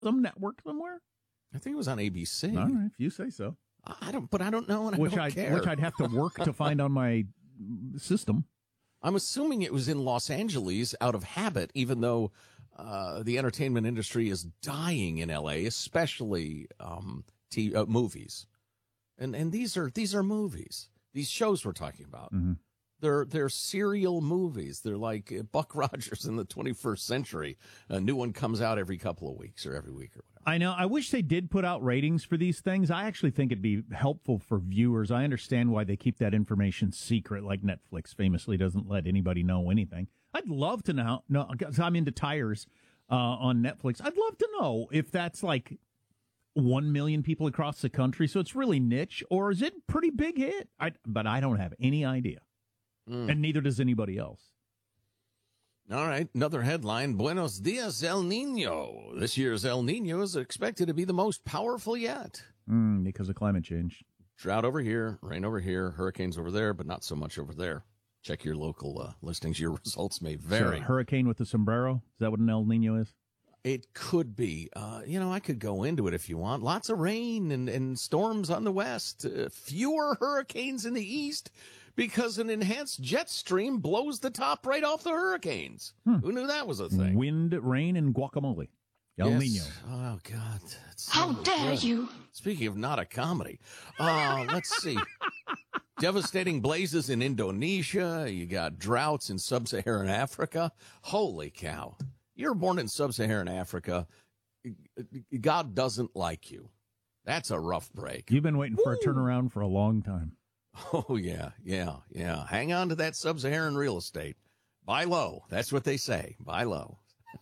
some network somewhere? I think it was on ABC. All right, if you say so. I don't know, and Which I don't care. Which I'd have to work to find on my system. I'm assuming it was in Los Angeles out of habit, even though the entertainment industry is dying in L.A., especially movies. And these are movies. These shows we're talking about. Mm-hmm. They're serial movies. They're like Buck Rogers in the 21st century. A new one comes out every couple of weeks or every week or whatever. I know. I wish they did put out ratings for these things. I actually think it'd be helpful for viewers. I understand why they keep that information secret, like Netflix famously doesn't let anybody know anything. I'd love to know, because I'm into tires on Netflix. I'd love to know if that's like 1 million people across the country, so it's really niche, or is it a pretty big hit? But I don't have any idea. And neither does anybody else. All right, another headline. Buenos dias, El Nino. This year's El Nino is expected to be the most powerful yet. Because of climate change. Drought over here, rain over here, hurricanes over there, but not so much over there. Check your local listings. Your results may vary. So, hurricane with the sombrero? Is that what an El Nino is? It could be. I could go into it if you want. Lots of rain and storms on the west. Fewer hurricanes in the east because an enhanced jet stream blows the top right off the hurricanes. Who knew that was a thing? Wind, rain, and guacamole. El Nino. Oh, God. How dare you? Speaking of not a comedy. Let's see. Devastating blazes in Indonesia. You got droughts in sub-Saharan Africa. Holy cow. You're born in sub-Saharan Africa. God doesn't like you. That's a rough break. You've been waiting for a turnaround for a long time. Oh, yeah. Hang on to that sub-Saharan real estate. Buy low. That's what they say. Buy low.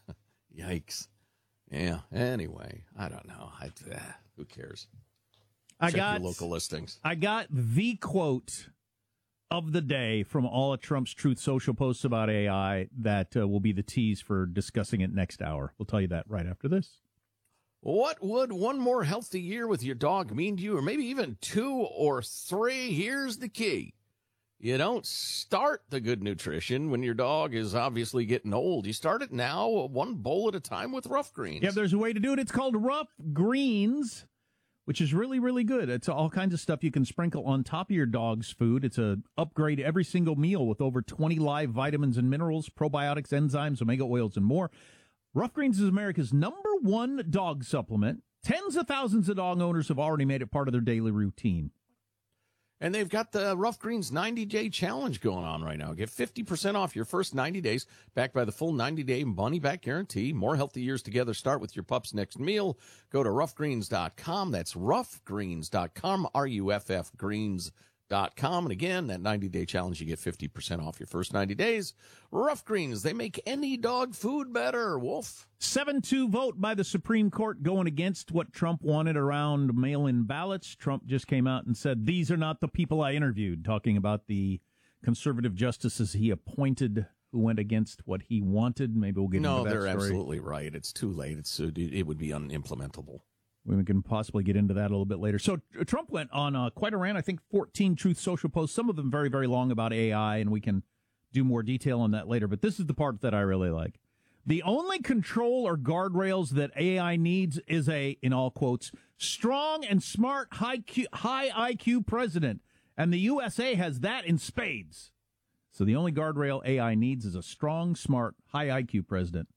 Yikes. Yeah. Anyway, I don't know. Who cares? Check your local listings. I got the quote of the day from all of Trump's Truth Social posts about AI that will be the tease for discussing it next hour. We'll tell you that right after this. What would one more healthy year with your dog mean to you, or maybe even 2 or 3? Here's the key. You don't start the good nutrition when your dog is obviously getting old. You start it now, one bowl at a time with Rough Greens. Yeah, there's a way to do it. It's called Rough Greens, which is really, really good. It's all kinds of stuff you can sprinkle on top of your dog's food. It's a upgrade every single meal with over 20 live vitamins and minerals, probiotics, enzymes, omega oils, and more. Rough Greens is America's #1 dog supplement. Tens of thousands of dog owners have already made it part of their daily routine. And they've got the Rough Greens 90-day challenge going on right now. Get 50% off your first 90 days, backed by the full 90-day money-back guarantee. More healthy years together start with your pup's next meal. Go to roughgreens.com. That's roughgreens.com, RUFF greens.com. And again, that 90-day challenge, you get 50% off your first 90 days. Rough Greens, they make any dog food better. Wolf. 7-2 vote by the Supreme Court going against what Trump wanted around mail-in ballots. Trump just came out and said, these are not the people I interviewed, talking about the conservative justices he appointed who went against what he wanted. Maybe we'll get into that story. No, they're absolutely right. It's too late. It would be unimplementable. We can possibly get into that a little bit later. So Trump went on quite a rant, I think 14 Truth Social posts, some of them very, very long about AI, and we can do more detail on that later. But this is the part that I really like. The only control or guardrails that AI needs is a, in all quotes, strong and smart high IQ president. And the USA has that in spades. So the only guardrail AI needs is a strong, smart, high IQ president.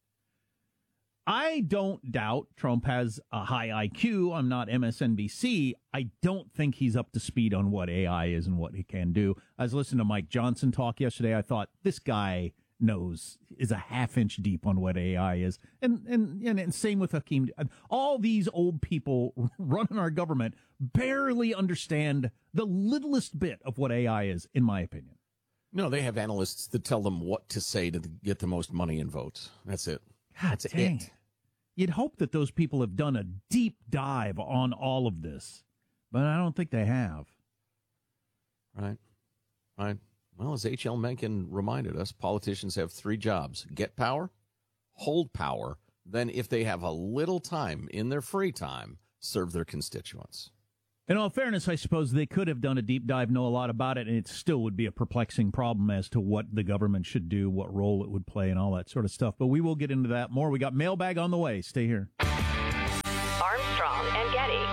I don't doubt Trump has a high IQ. I'm not MSNBC. I don't think he's up to speed on what AI is and what he can do. I was listening to Mike Johnson talk yesterday. I thought, this guy is a half-inch deep on what AI is. And same with Hakeem. All these old people running our government barely understand the littlest bit of what AI is, in my opinion. No, they have analysts that tell them what to say to get the most money and votes. That's it. God dang. You'd hope that those people have done a deep dive on all of this, but I don't think they have. Right. Well, as H.L. Mencken reminded us, politicians have 3 jobs: get power, hold power, then if they have a little time in their free time, serve their constituents. In all fairness, I suppose they could have done a deep dive, know a lot about it, and it still would be a perplexing problem as to what the government should do, what role it would play, and all that sort of stuff. But we will get into that more. We got mailbag on the way. Stay here. Armstrong and Getty.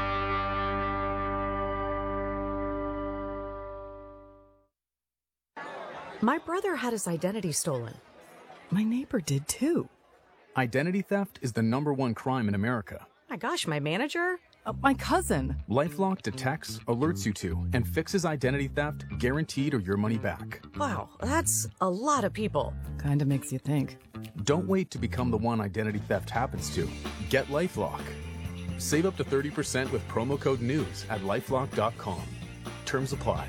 My brother had his identity stolen. My neighbor did too. Identity theft is the #1 crime in America. My gosh, my manager? My cousin. LifeLock detects, alerts you to, and fixes identity theft, guaranteed or your money back. Wow, that's a lot of people. Kinda makes you think. Don't wait to become the one identity theft happens to. Get LifeLock. Save up to 30% with promo code NEWS at LifeLock.com. Terms apply.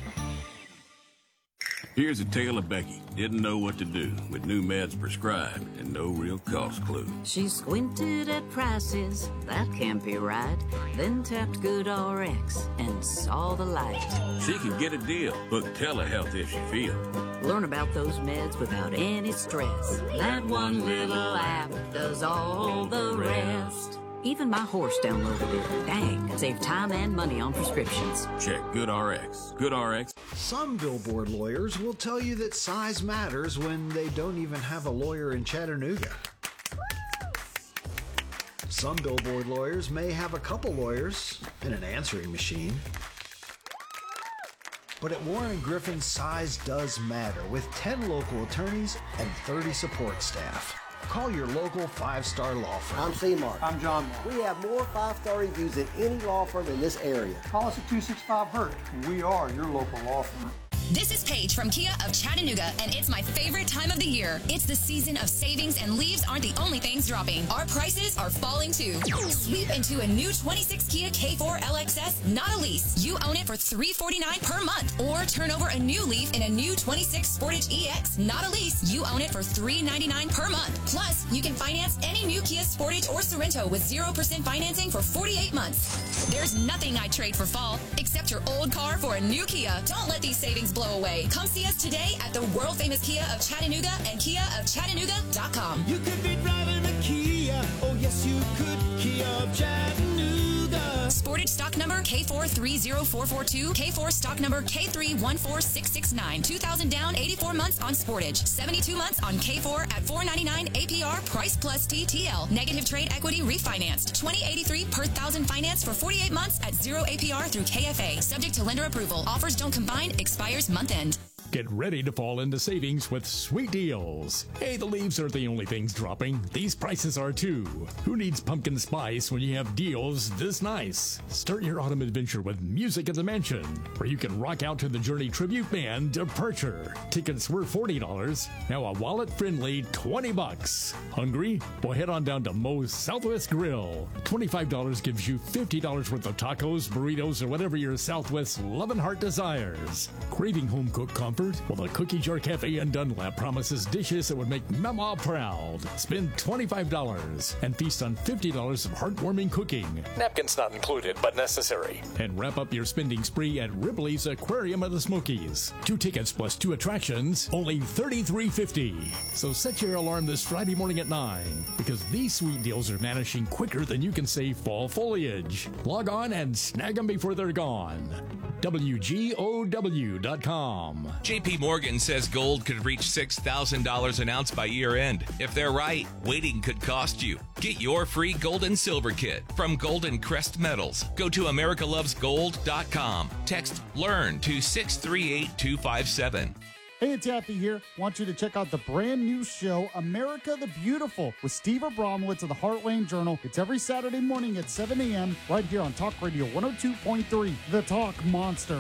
Here's a tale of Becky. Didn't know what to do with new meds prescribed and no real cost clue. She squinted at prices, that can't be right. Then tapped GoodRx and saw the light. She could get a deal. Book telehealth if she feels. Learn about those meds without any stress. That one little app does all the rest. Even my horse downloaded it. Dang, save time and money on prescriptions. Check GoodRx. GoodRx. Some billboard lawyers will tell you that size matters when they don't even have a lawyer in Chattanooga. Some billboard lawyers may have a couple lawyers and an answering machine. But at Warren Griffin, size does matter with 10 local attorneys and 30 support staff. Call your local 5-star law firm. I'm C-Mark. I'm John Mark. We have more 5-star reviews than any law firm in this area. Call us at 265-HURT. We are your local law firm. This is Paige from Kia of Chattanooga, and it's my favorite time of the year. It's the season of savings, and leaves aren't the only things dropping. Our prices are falling too. Sweep into a new 26 Kia K4 LXS, not a lease. You own it for $349 per month. Or turn over a new leaf in a new 26 Sportage EX, not a lease. You own it for $399 per month. Plus, you can finance any new Kia Sportage or Sorento with 0% financing for 48 months. There's nothing I'd trade for fall, except your old car for a new Kia. Don't let these savings blow away. Come see us today at the world-famous Kia of Chattanooga and KiaofChattanooga.com. You could be driving a Kia. Oh, yes, you could. Kia of Chattanooga. Sportage stock number K430442, K4 stock number K314669. 2000 down, 84 months on Sportage. 72 months on K4 at $499 APR, price plus TTL. Negative trade equity refinanced. 2083 per thousand finance for 48 months at 0 APR through KFA. Subject to lender approval. Offers don't combine. Expires month end. Get ready to fall into savings with sweet deals. Hey, the leaves aren't the only things dropping. These prices are too. Who needs pumpkin spice when you have deals this nice? Start your autumn adventure with Music at the Mansion, where you can rock out to the Journey tribute band Departure. Tickets were $40. Now a wallet-friendly $20. Hungry? Well, head on down to Moe's Southwest Grill. $25 gives you $50 worth of tacos, burritos, or whatever your Southwest loving heart desires. Craving home-cooked comfort? Well, the Cookie Jar Cafe in Dunlap promises dishes that would make Mama proud. Spend $25 and feast on $50 of heartwarming cooking. Napkins not included, but necessary. And wrap up your spending spree at Ripley's Aquarium of the Smokies. 2 tickets plus 2 attractions, only $33.50. So set your alarm this Friday morning at 9, because these sweet deals are vanishing quicker than you can save fall foliage. Log on and snag them before they're gone. WGOW.com. JP Morgan says gold could reach $6,000 an ounce by year end. If they're right, waiting could cost you. Get your free gold and silver kit from Golden Crest Metals. Go to americalovesgold.com. Text LEARN to 638257. Hey, it's Yaffee here. Want you to check out the brand new show, America the Beautiful, with Steve Abramowitz of the Heartland Journal. It's every Saturday morning at 7 a.m. right here on Talk Radio 102.3, The Talk Monster.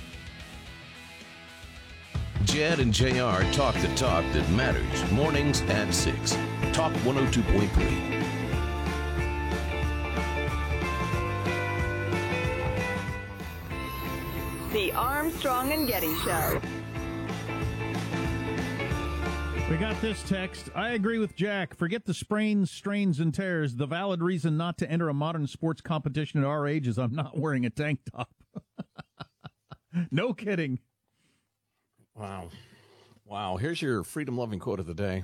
Jed and JR talk the talk that matters. Mornings at 6. Talk 102.3. The Armstrong and Getty Show. We got this text. I agree with Jack. Forget the sprains, strains, and tears. The valid reason not to enter a modern sports competition at our age is I'm not wearing a tank top. No kidding. Wow. Wow. Here's your freedom-loving quote of the day.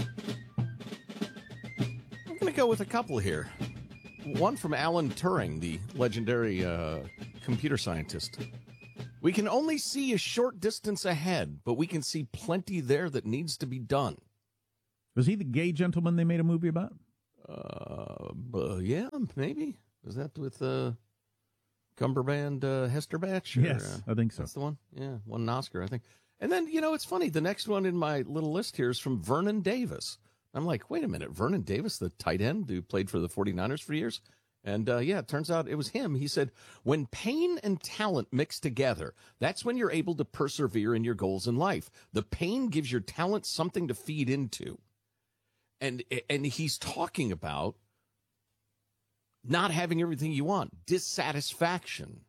I'm going to go with a couple here. One from Alan Turing, the legendary computer scientist. We can only see a short distance ahead, but we can see plenty there that needs to be done. Was he the gay gentleman they made a movie about? Yeah, maybe. Was that with Cumberband Hesterbatch? Yes, I think so. That's the one? Yeah, won an Oscar, I think. And then, it's funny. The next one in my little list here is from Vernon Davis. I'm like, wait a minute. Vernon Davis, the tight end who played for the 49ers for years? And, it turns out it was him. He said, when pain and talent mix together, that's when you're able to persevere in your goals in life. The pain gives your talent something to feed into. And he's talking about not having everything you want, dissatisfaction.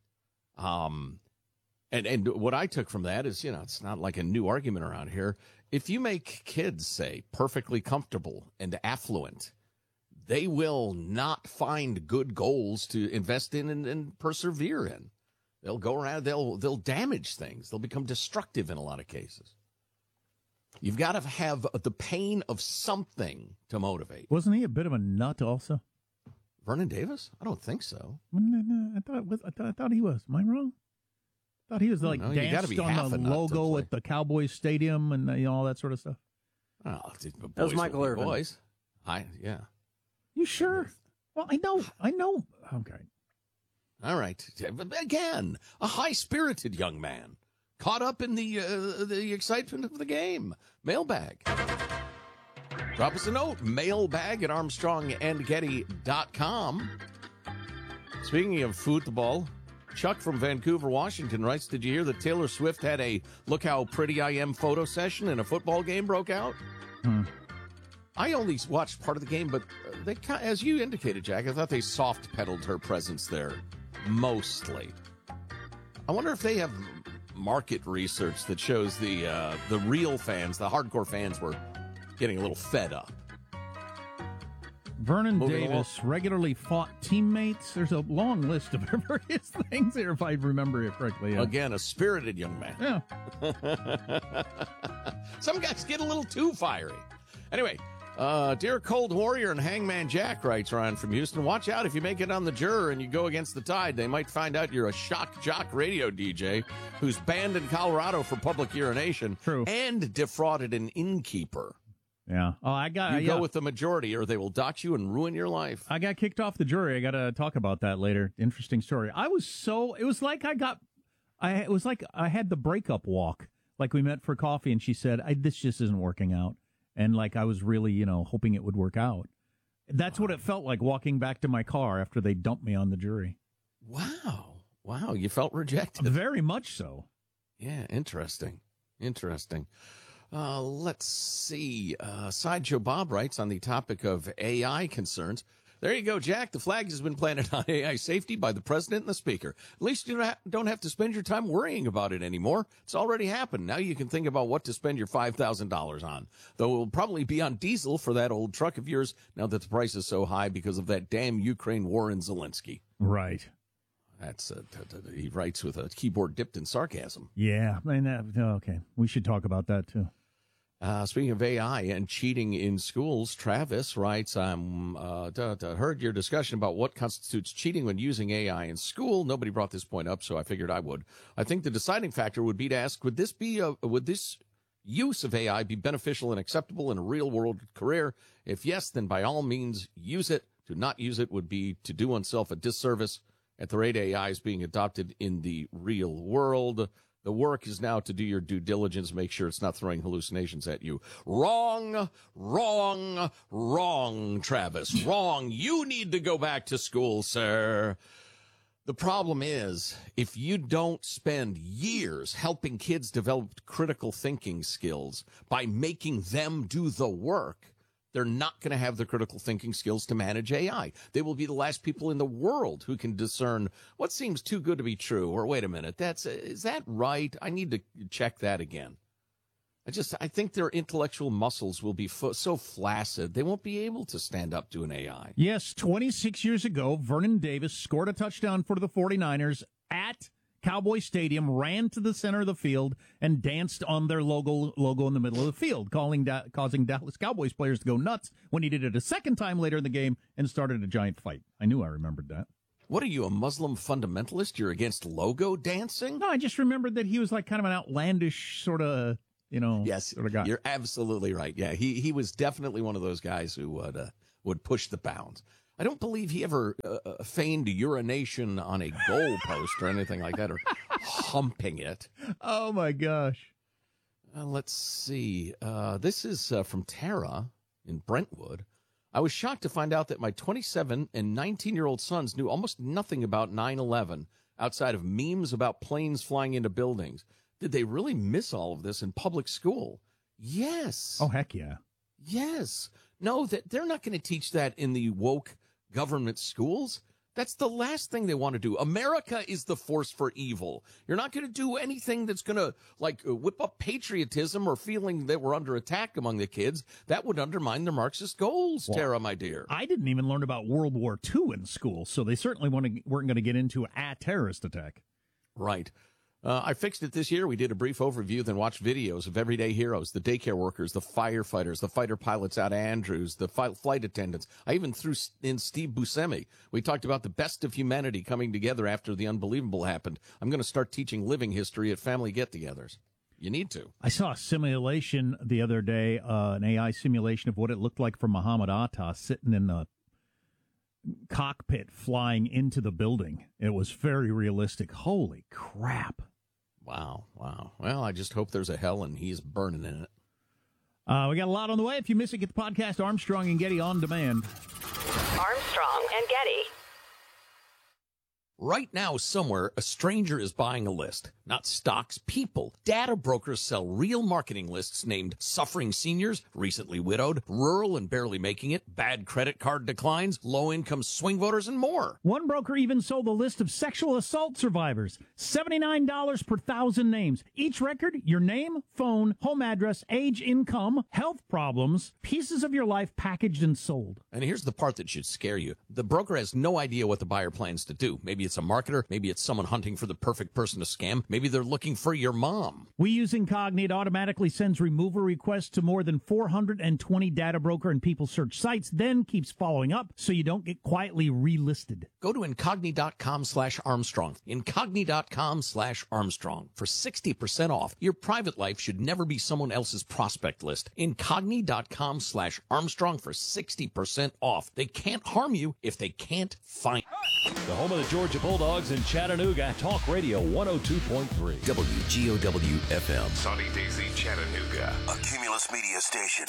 And what I took from that is, it's not like a new argument around here. If you make kids, say, perfectly comfortable and affluent, they will not find good goals to invest in and persevere in. They'll go around, they'll damage things. They'll become destructive in a lot of cases. You've got to have the pain of something to motivate. Wasn't he a bit of a nut also? Vernon Davis? I don't think so. I thought he was. Am I wrong? I thought he was danced on the logo at the Cowboys Stadium and all that sort of stuff. Oh, that was Michael Irvin. Boys. Yeah. You sure? Well, I know. Okay. All right. Again, a high-spirited young man caught up in the excitement of the game. Mailbag. Drop us a note. Mailbag at ArmstrongandGetty.com. Speaking of football, Chuck from Vancouver, Washington writes, did you hear that Taylor Swift had a look how pretty I am photo session and a football game broke out? I only watched part of the game, but they, as you indicated, Jack, I thought they soft-pedaled her presence there, mostly. I wonder if they have market research that shows the real fans, the hardcore fans, were getting a little fed up. Vernon Davis regularly fought teammates. There's a long list of various things here, if I remember it correctly. Again, a spirited young man. Yeah. Some guys get a little too fiery. Anyway, dear Cold Warrior and Hangman Jack writes, Ryan from Houston, watch out if you make it on the Juror and you go against the tide. They might find out you're a shock jock radio DJ who's banned in Colorado for public urination. True. And defrauded an innkeeper. Yeah. Oh, go with the majority, or they will dox you and ruin your life. I got kicked off the jury. I got to talk about that later. Interesting story. It was like I had the breakup walk. Like we met for coffee, and she said, "This just isn't working out," and like I was really, hoping it would work out. That's what it felt like walking back to my car after they dumped me on the jury. Wow, you felt rejected. Very much so. Yeah, interesting. Let's see. Sideshow Bob writes on the topic of AI concerns. There you go, Jack. The flag has been planted on AI safety by the president and the speaker. At least you don't have to spend your time worrying about it anymore. It's already happened. Now you can think about what to spend your $5,000 on. Though it will probably be on diesel for that old truck of yours now that the price is so high because of that damn Ukraine war and Zelensky. Right. That's he writes with a keyboard dipped in sarcasm. Yeah. Okay. We should talk about that, too. Speaking of AI and cheating in schools, Travis writes, heard your discussion about what constitutes cheating when using AI in school. Nobody brought this point up, so I figured I would. I think the deciding factor would be to ask, would this use of AI be beneficial and acceptable in a real-world career? If yes, then by all means, use it. To not use it would be to do oneself a disservice at the rate AI is being adopted in the real world. The work is now to do your due diligence, make sure it's not throwing hallucinations at you. Wrong, Travis. Wrong. You need to go back to school, sir. The problem is, if you don't spend years helping kids develop critical thinking skills by making them do the work, they're not going to have the critical thinking skills to manage AI. They will be the last people in the world who can discern what seems too good to be true. Or wait a minute, is that right? I need to check that again. I think their intellectual muscles will be so flaccid, they won't be able to stand up to an AI. Yes, 26 years ago, Vernon Davis scored a touchdown for the 49ers at Cowboy Stadium, ran to the center of the field, and danced on their logo in the middle of the field, causing Dallas Cowboys players to go nuts when he did it a second time later in the game and started a giant fight. I knew I remembered that. What are you, a Muslim fundamentalist? You're against logo dancing? No, I just remembered that he was like kind of an outlandish sort of, yes, sort of guy. You're absolutely right. Yeah, he was definitely one of those guys who would would push the bounds. I don't believe he ever feigned urination on a goalpost or anything like that, or humping it. Oh, my gosh. Let's see. This is from Tara in Brentwood. I was shocked to find out that my 27 and 19-year-old sons knew almost nothing about 9/11 outside of memes about planes flying into buildings. Did they really miss all of this in public school? Yes. Oh, heck yeah. Yes. No, they're not going to teach that in the woke government schools. That's the last thing they want to do. America is the force for evil. You're not going to do anything that's going to whip up patriotism or feeling that we're under attack among the kids. That would undermine their Marxist goals, well, Tara, my dear. I didn't even learn about World War II in school, so they certainly weren't going to get into a terrorist attack. Right. I fixed it this year. We did a brief overview, then watched videos of everyday heroes, the daycare workers, the firefighters, the fighter pilots out of Andrews, the flight attendants. I even threw in Steve Buscemi. We talked about the best of humanity coming together after the unbelievable happened. I'm going to start teaching living history at family get-togethers. You need to. I saw a simulation the other day, an AI simulation of what it looked like for Muhammad Atta sitting in the cockpit flying into the building. It was very realistic. Holy crap. Wow. Well, I just hope there's a hell and he's burning in it. We got a lot on the way. If you miss it, get the podcast Armstrong and Getty on demand. Armstrong and Getty. Right now, somewhere, a stranger is buying a list. Not stocks, people. Data brokers sell real marketing lists named suffering seniors, recently widowed, rural and barely making it, bad credit card declines, low-income swing voters, and more. One broker even sold a list of sexual assault survivors. $79 per 1,000 names. Each record, your name, phone, home address, age, income, health problems, pieces of your life packaged and sold. And here's the part that should scare you. The broker has no idea what the buyer plans to do. Maybe it's a marketer. Maybe it's someone hunting for the perfect person to scam. Maybe they're looking for your mom. We use Incognito automatically sends removal requests to more than 420 data broker and people search sites, then keeps following up so you don't get quietly relisted. Go to Incogni.com/Armstrong. Incogni.com/Armstrong. For 60% off, your private life should never be someone else's prospect list. Incogni.com/Armstrong for 60% off. They can't harm you if they can't find you. The home of the Georgia Bulldogs in Chattanooga, Talk Radio 102.3. WGOW-FM. Sunny Daisy, Chattanooga. A Cumulus Media station.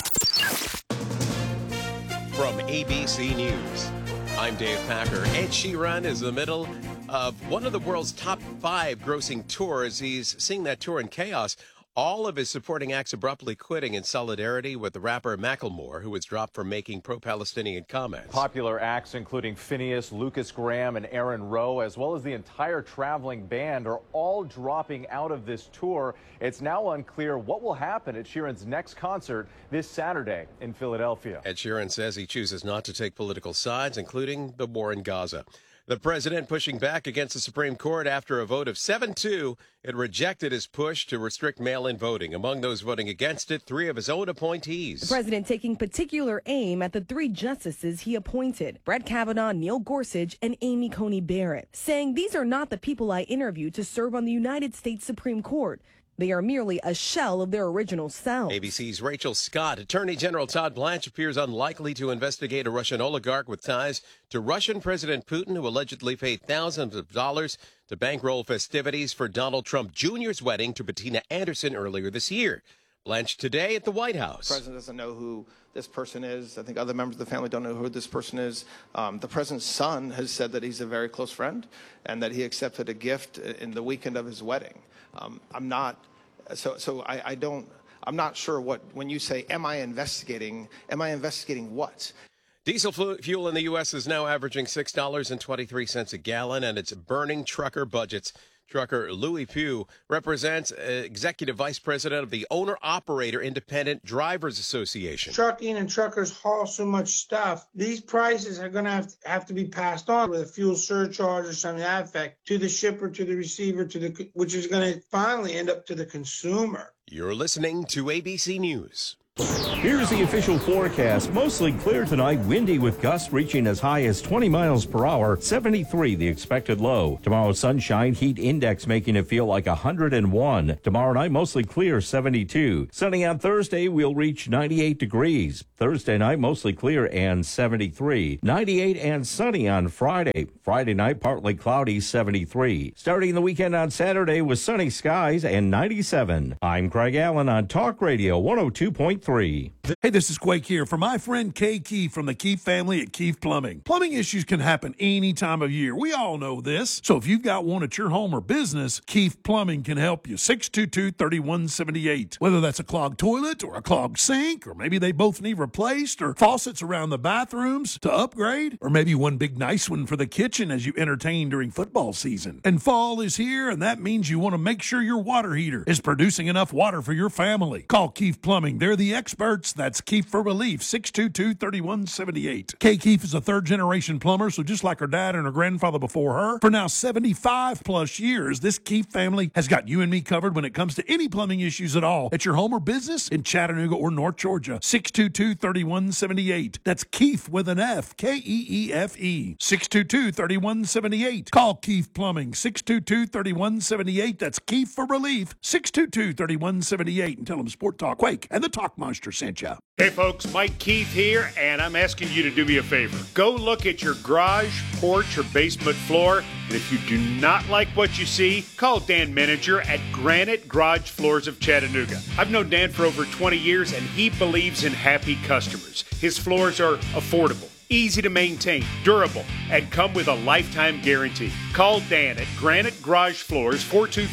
From ABC News, I'm Dave Packer. Ed Sheeran is in the middle of one of the world's top 5 grossing tours. He's seeing that tour in chaos. All of his supporting acts abruptly quitting in solidarity with the rapper Macklemore, who was dropped for making pro-Palestinian comments. Popular acts including Phineas, Lucas Graham, and Aaron Rowe, as well as the entire traveling band, are all dropping out of this tour. It's now unclear what will happen at Sheeran's next concert this Saturday in Philadelphia. Ed Sheeran says he chooses not to take political sides, including the war in Gaza. The president pushing back against the Supreme Court after a vote of 7-2. It rejected his push to restrict mail-in voting. Among those voting against it, 3 of his own appointees. The president taking particular aim at the 3 justices he appointed, Brett Kavanaugh, Neil Gorsuch, and Amy Coney Barrett, saying these are not the people I interviewed to serve on the United States Supreme Court. They are merely a shell of their original selves. ABC's Rachel Scott. Attorney General Todd Blanche appears unlikely to investigate a Russian oligarch with ties to Russian President Putin, who allegedly paid thousands of dollars to bankroll festivities for Donald Trump Jr.'s wedding to Bettina Anderson earlier this year. Blanche today at the White House. The president doesn't know who this person is. I think other members of the family don't know who this person is. The president's son has said that he's a very close friend and that he accepted a gift in the weekend of his wedding. I'm not sure when you say, am I investigating what? Diesel fuel in the U.S. is now averaging $6.23 a gallon, and it's burning trucker budgets. Trucker Louis Pugh represents executive vice president of the Owner-Operator Independent Drivers Association. Trucking and truckers haul so much stuff. These prices are going to have to be passed on with a fuel surcharge or something to that effect to the shipper, to the receiver, which is going to finally end up to the consumer. You're listening to ABC News. Here's the official forecast. Mostly clear tonight, windy with gusts reaching as high as 20 miles per hour, 73 the expected low. Tomorrow, sunshine, heat index making it feel like 101. Tomorrow night, mostly clear, 72. Sunny on Thursday, we'll reach 98 degrees. Thursday night, mostly clear and 73. 98 and sunny on Friday. Friday night, partly cloudy, 73. Starting the weekend on Saturday with sunny skies and 97. I'm Craig Allen on Talk Radio 102.3. Hey, this is Quake here for my friend Kay Keefe from the Keefe family at Keefe Plumbing. Plumbing issues can happen any time of year. We all know this. So if you've got one at your home or business, Keefe Plumbing can help you. 622-3178. Whether that's a clogged toilet or a clogged sink, or maybe they both need replaced, or faucets around the bathrooms to upgrade, or maybe one big nice one for the kitchen as you entertain during football season. And fall is here, and that means you want to make sure your water heater is producing enough water for your family. Call Keefe Plumbing. They're the experts. That's Keefe for Relief, 622-3178. Kay Keefe is a third-generation plumber, so just like her dad and her grandfather before her, for now 75-plus years, this Keefe family has got you and me covered when it comes to any plumbing issues at all at your home or business in Chattanooga or North Georgia. 622-3178. That's Keefe with an F, K-E-E-F-E. 622-3178. Call Keefe Plumbing, 622-3178. That's Keefe for Relief, 622-3178. And tell them Sport Talk Quake and the Talk Monster sent you. Hey folks, Mike Keith here, and I'm asking you to do me a favor. Go look at your garage, porch, or basement floor, and if you do not like what you see, call Dan Manager at Granite Garage Floors of Chattanooga. I've known Dan for over 20 years, and he believes in happy customers. His floors are affordable, easy to maintain, durable, and come with a lifetime guarantee. Call Dan at Granite Garage Floors,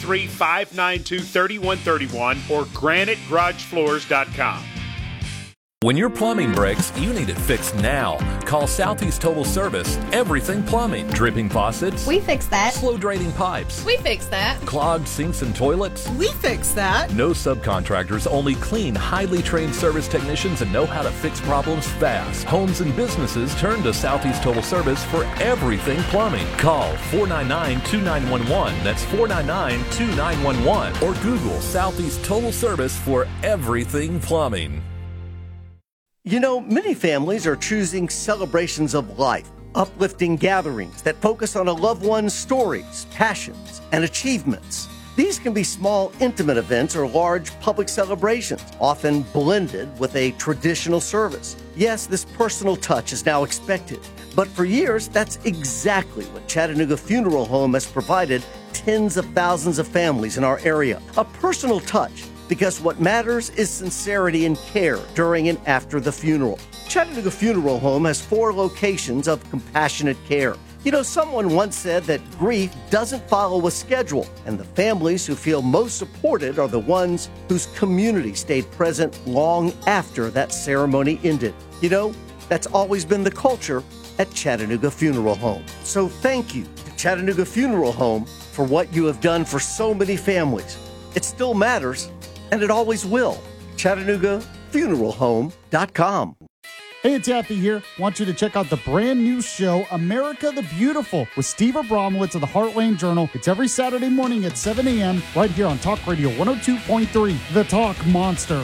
423-592-3131 or granitegaragefloors.com. When your plumbing breaks, you need it fixed now. Call Southeast Total Service. Everything plumbing. Dripping faucets. We fix that. Slow draining pipes. We fix that. Clogged sinks and toilets. We fix that. No subcontractors, only clean, highly trained service technicians that know how to fix problems fast. Homes and businesses turn to Southeast Total Service for everything plumbing. Call 499-2911. That's 499-2911. Or Google Southeast Total Service for everything plumbing. You know, many families are choosing celebrations of life, uplifting gatherings that focus on a loved one's stories, passions, and achievements. These can be small, intimate events or large public celebrations, often blended with a traditional service. Yes, this personal touch is now expected, but for years, that's exactly what Chattanooga Funeral Home has provided tens of thousands of families in our area. A personal touch, because what matters is sincerity and care during and after the funeral. Chattanooga Funeral Home has 4 locations of compassionate care. You know, someone once said that grief doesn't follow a schedule, and the families who feel most supported are the ones whose community stayed present long after that ceremony ended. You know, that's always been the culture at Chattanooga Funeral Home. So thank you to Chattanooga Funeral Home for what you have done for so many families. It still matters, and it always will. ChattanoogaFuneralHome.com. Hey, it's Yappy here. Want you to check out the brand new show, America the Beautiful, with Steve Abramowitz of the Heartland Journal. It's every Saturday morning at 7 a.m. right here on Talk Radio 102.3, The Talk Monster.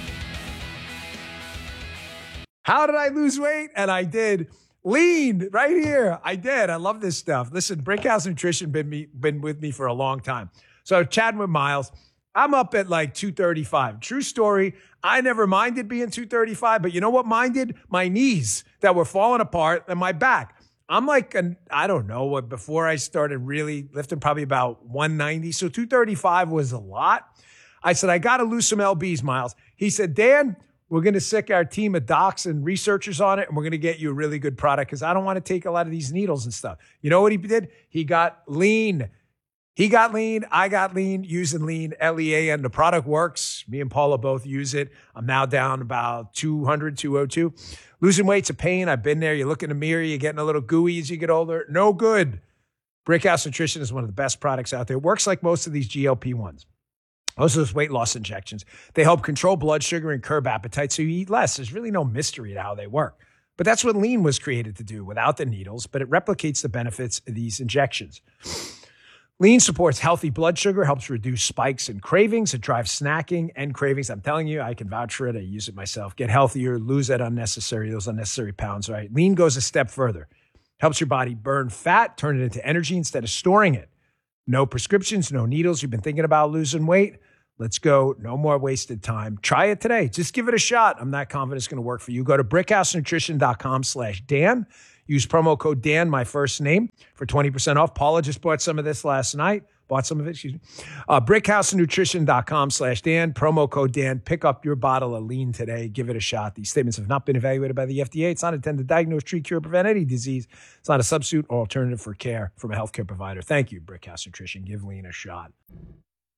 How did I lose weight? And I did. Lean right here. I did. I love this stuff. Listen, Brickhouse Nutrition been with me for a long time. So chatting with Miles, I'm up at like 235. True story. I never minded being 235, but you know what minded? My knees that were falling apart and my back. I'm like, I don't know, before I started really lifting, probably about 190. So 235 was a lot. I said, I got to lose some LBs, Miles. He said, Dan, we're going to sick our team of docs and researchers on it, and we're going to get you a really good product because I don't want to take a lot of these needles and stuff. You know what he did? He got lean. He got lean. I got lean using lean, LEA, and the product works. Me and Paula both use it. I'm now down about 200, 202. Losing weight's a pain. I've been there. You look in the mirror, you're getting a little gooey as you get older. No good. Brickhouse Nutrition is one of the best products out there. It works like most of these GLP-1s. Most of those weight loss injections. They help control blood sugar and curb appetite so you eat less. There's really no mystery to how they work. But that's what lean was created to do without the needles, but it replicates the benefits of these injections. Lean supports healthy blood sugar, helps reduce spikes and cravings. It drives snacking and cravings. I'm telling you, I can vouch for it. I use it myself. Get healthier, lose those unnecessary pounds, right? Lean goes a step further. Helps your body burn fat, turn it into energy instead of storing it. No prescriptions, no needles. You've been thinking about losing weight? Let's go. No more wasted time. Try it today. Just give it a shot. I'm not confident it's going to work for you. Go to brickhousenutrition.com/Dan. Use promo code Dan, my first name, for 20% off. Paula just bought some of this last night. Brickhousenutrition.com/Dan. Promo code Dan. Pick up your bottle of Lean today. Give it a shot. These statements have not been evaluated by the FDA. It's not intended to diagnose, treat, cure, or prevent any disease. It's not a substitute or alternative for care from a healthcare provider. Thank you, Brickhouse Nutrition. Give Lean a shot.